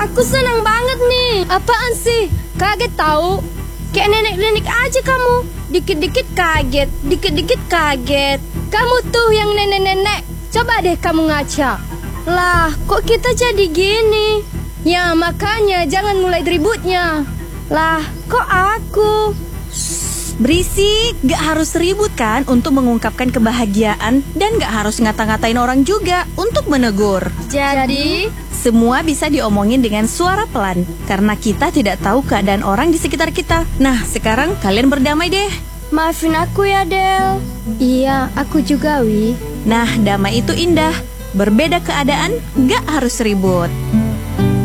Aku senang banget nih. Apaan sih? Kaget tahu? Kayak nenek-nenek aja kamu. Dikit-dikit kaget, dikit-dikit kaget. Kamu tuh yang nenek-nenek. Coba deh kamu ngaca. Lah, kok kita jadi gini? Ya, makanya jangan mulai ributnya. Lah, kok aku? Berisik, gak harus ribut kan untuk mengungkapkan kebahagiaan. Dan gak harus ngata-ngatain orang juga untuk menegur. Jadi, semua bisa diomongin dengan suara pelan, karena kita tidak tahu keadaan orang di sekitar kita. Nah, sekarang kalian berdamai deh. maafin aku ya, Del. Iya, aku juga, Wi. Nah, damai itu indah. Berbeda keadaan, gak harus ribut.